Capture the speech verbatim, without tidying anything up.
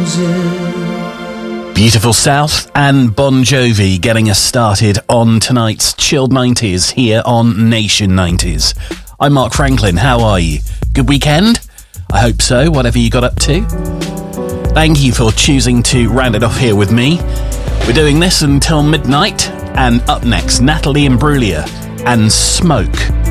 Beautiful South and Bon Jovi getting us started on tonight's Chilled nineties here on Nation nineties. I'm Mark Franklin, how are you? Good weekend? I hope so, whatever you got up to. Thank you for choosing to round it off here with me. We're doing this until midnight, and up next, Natalie Imbruglia and Smoke.